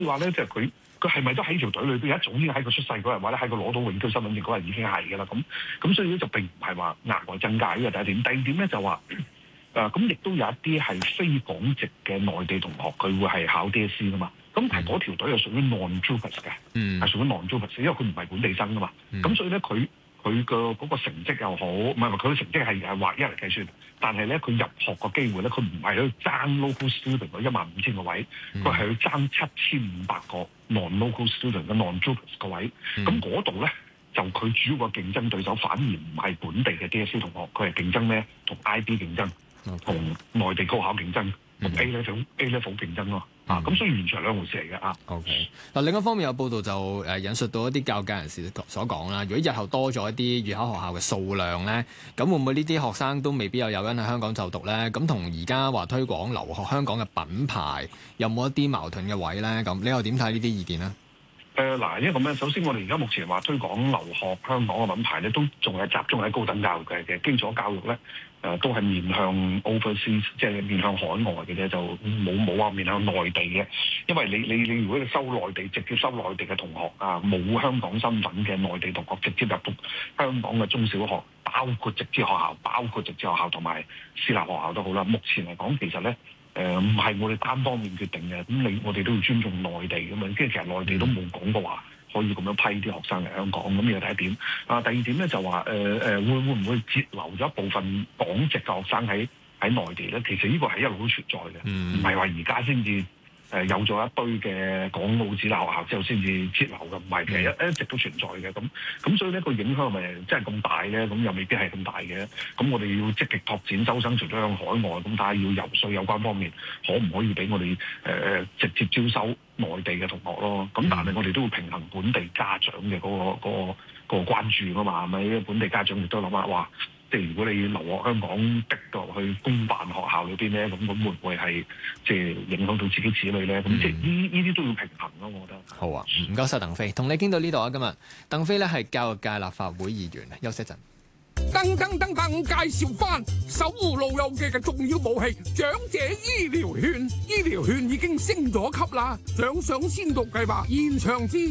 話咧，即係佢係咪都喺條隊裏邊？一早已經喺佢出世嗰日，或者喺佢攞到永居身份證嗰日已經係㗎啦。咁所以咧就並唔係話額外增加呢個第一點。第二點咧就話咁亦都有一啲係非港籍嘅內地同學，佢會係考 DSE 㗎嘛。咁但係嗰條隊係屬於 non-JUPAS 嘅，係屬於 non-JUPAS，因為佢唔係本地生㗎嘛。咁所以咧佢嘅嗰個成績又好，唔係佢嘅成績係劃一嚟計算，但係咧佢入學個機會咧，佢唔係去爭 local student 嗰15000個位，佢係去爭7500個 non-local student 嘅 non-JUPAS 個位。咁嗰度咧就佢主要個競爭對手反而唔係本地嘅 DSE 同學，佢係競爭咧同 IB 競爭，同內地高考競爭，同 A level 競爭咯。咁所以完全係兩回事嚟嘅。 OK。嗱，另一方面有報道就引述到一啲教界人士所講啦，如果日後多咗一啲預考學校嘅數量咧，咁會唔會呢啲學生都未必有誘因喺香港就讀咧？咁同而家話推廣留學香港嘅品牌有冇一啲矛盾嘅位咧？咁你又點睇呢啲意見咧？ 嗱，因為咁樣，首先我哋而家目前話推廣留學香港嘅品牌咧，都仲係集中喺高等教育嘅基礎教育咧，都係面向 overseas， 即係面向海外嘅啫，就冇話面向內地嘅。因為你如果你收內地，直接收內地嘅同學冇香港身份嘅內地同學直接入讀香港嘅中小學，包括直資學校同埋私立學校都好啦。目前嚟講，其實咧。唔係我哋單方面決定嘅，我哋都要尊重內地咁樣，即係其實內地都冇講過話可以咁樣批啲學生嚟香港，咁呢個第一點。第二點咧就話會唔會截留咗一部分港籍嘅學生喺內地咧？其實呢個係一路都存在嘅，唔係話而家先至有咗一堆嘅港澳子弟學校之後先至截留嘅，唔係其實一直都存在嘅。咁所以呢個影響係咪真係咁大咧？咁又未必係咁大嘅。咁我哋要積極拓展收生，除咗向海外，咁睇下要游說有關方面，可唔可以俾我哋直接招收內地嘅同學咯？咁但係我哋都會平衡本地家長嘅嗰個關注啊嘛，係咪？本地家長亦都諗下話。即係如果你留學香港逼到去公辦學校裏邊咧，咁會唔會係即係影響到自己子女咧？咁即係呢啲都要平衡咯，我覺得。 好啊，唔該晒鄧飛，同你傾到呢度啊，今日鄧飛咧係教育界立法會議員，休息一陣。 噔，介紹翻守護老友記嘅重要武器——長者醫療券。醫療券已經升咗級啦，獎賞先導計劃延長至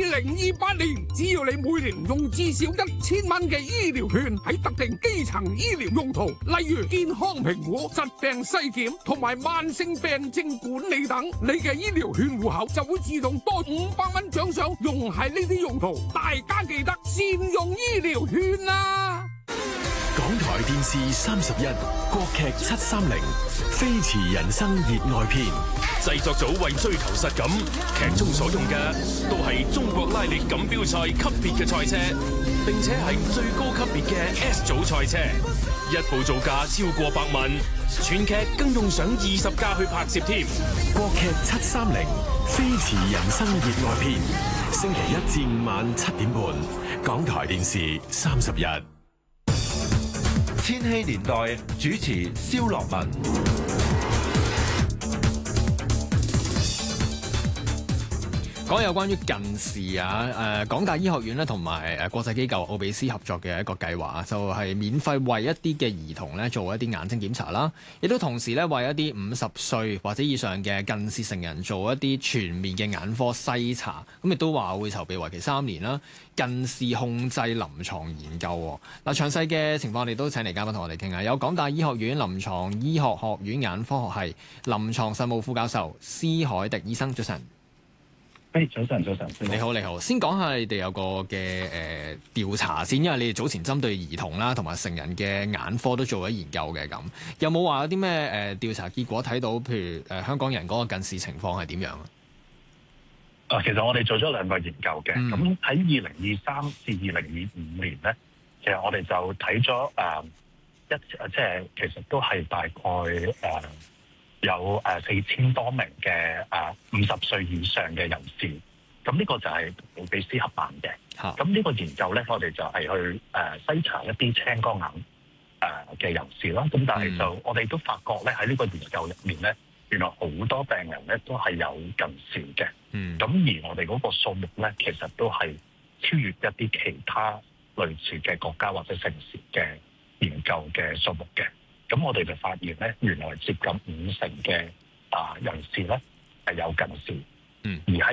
2028年。只要你每年用至少1000蚊嘅醫療券喺特定基層醫療用途，例如健康評估、疾病篩檢同埋慢性病症管理等，你嘅醫療券戶口就會自動多500蚊獎賞，用喺呢啲用途。大家記得善用醫療券啊！ 港台電視31國劇730飛馳人生熱愛篇， 製作組為追求實感，劇中所用嘅都係中國拉力錦標賽級別嘅賽車，並且係最高級別嘅 S 組賽車，一部造價超過100萬，全劇更用上20架去拍攝添。 國劇730飛馳人生熱愛篇，星期1至5晚7點半，港台電視31。 千禧年代主持蕭樂文。 講有關於近視港大醫學院咧同埋國際機構奧比斯合作嘅一個計劃，就係免費為一啲嘅兒童咧做一啲眼睛檢查啦，亦都同時咧為一啲50歲或者以上嘅近視成人做一啲全面嘅眼科篩查，咁亦都話會籌備為期3年啦。近視控制臨床研究嗱，詳細嘅情況我哋都請嚟嘉賓同我哋傾下，有港大醫學院臨床醫學學院眼科學系臨床實務副教授施凱迪醫生，早晨。 早晨， 你好。先講下你哋有個嘅調查先，因為你哋早前針對兒童啦同埋成人嘅眼科都做咗研究嘅，咁有冇話有啲咩調查結果睇到，譬如香港人嗰個近視情況係點樣啊？ 其實我哋做咗2個研究嘅，咁喺2023至2025年咧，其實我哋就睇咗即係其實都係大概有4000多名嘅50歲以上嘅人士，咁呢個就係奧比斯合辦嘅。咁呢個研究咧，我哋就係去篩查一啲青光眼嘅人士啦。咁但係就我哋都發覺咧，喺呢個研究入面咧，原來好多病人咧都係有近視嘅。咁而我哋嗰個數目咧，其實都係超越一啲其他類似嘅國家或者城市嘅研究嘅數目嘅。咁我哋就發現咧，原來接近50%嘅人士咧係有近視， 而喺